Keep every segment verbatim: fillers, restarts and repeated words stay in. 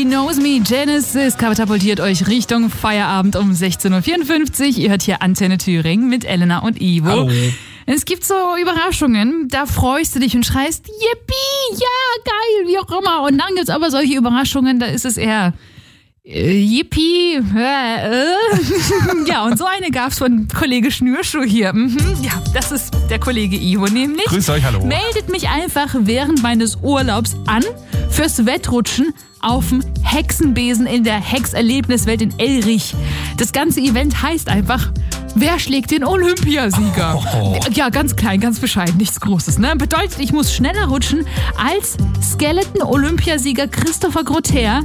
Knows Me. Genesis katapultiert euch Richtung Feierabend um sechzehn Uhr vierundfünfzig. Ihr hört hier Antenne Thüringen mit Elena und Ivo. Hallo. Es gibt so Überraschungen, da freust du dich und schreist, yippie, ja, geil, wie auch immer. Und dann gibt's aber solche Überraschungen, da ist es eher äh, yippie. Äh, äh. Ja, und so eine gab's von Kollege Schnürschuh hier. Mhm. Ja, das ist der Kollege Ivo nämlich. Grüß euch, hallo. Meldet mich einfach während meines Urlaubs an fürs Wettrutschen auf dem Hexenbesen in der Hexerlebniswelt in Elrich. Das ganze Event heißt einfach, wer schlägt den Olympiasieger? Oh. Ja, ganz klein, ganz bescheiden, nichts Großes. Ne? Bedeutet, ich muss schneller rutschen als Skeleton-Olympiasieger Christopher Grother.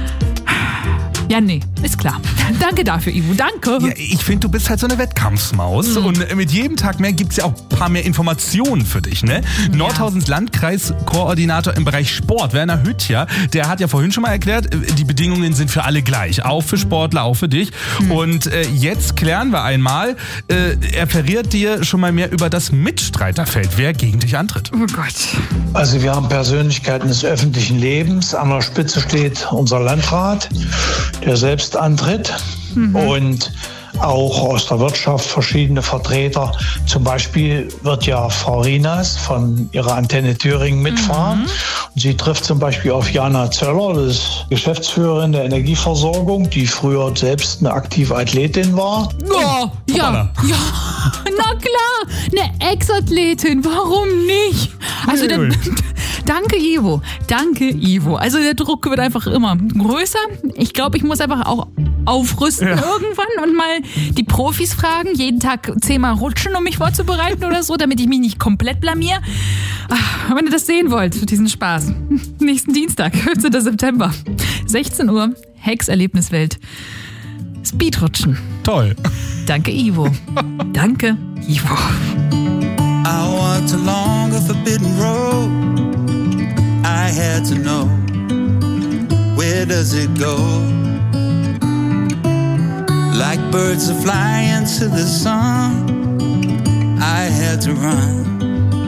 Ja, nee, ist klar. Danke dafür, Ivo, danke. Ja, ich finde, du bist halt so eine Wettkampfsmaus. Mhm. Und mit jedem Tag mehr gibt's ja auch ein paar mehr Informationen für dich, ne? Ja. Nordhausens Landkreiskoordinator im Bereich Sport, Werner Hüttcher, der hat ja vorhin schon mal erklärt, die Bedingungen sind für alle gleich. Auch für Sportler, auch für dich. Mhm. Und äh, jetzt klären wir einmal, äh, er verrät dir schon mal mehr über das Mitstreiterfeld, wer gegen dich antritt. Oh Gott. Also wir haben Persönlichkeiten des öffentlichen Lebens. An der Spitze steht unser Landrat, der selbst antritt, mhm. und auch aus der Wirtschaft verschiedene Vertreter. Zum Beispiel wird ja Frau Rinas von ihrer Antenne Thüringen mitfahren. Mhm. Und sie trifft zum Beispiel auf Jana Zöller, das ist Geschäftsführerin der Energieversorgung, die früher selbst eine aktive Athletin war. Oh, ja, ja, na klar, eine Ex-Athletin, warum nicht? Also dann, danke Ivo, danke Ivo. Also der Druck wird einfach immer größer. Ich glaube, ich muss einfach auch aufrüsten ja. irgendwann und mal die Profis fragen, jeden Tag zehnmal rutschen, um mich vorzubereiten oder so, damit ich mich nicht komplett blamier. Ach, wenn ihr das sehen wollt, diesen Spaß. Nächsten Dienstag, fünfzehnten September, sechzehn Uhr, Hexerlebniswelt. Speedrutschen. Toll. Danke Ivo. Danke Ivo. I walked along a forbidden road. I had to know, where does it go? Like birds that fly into the sun, I had to run.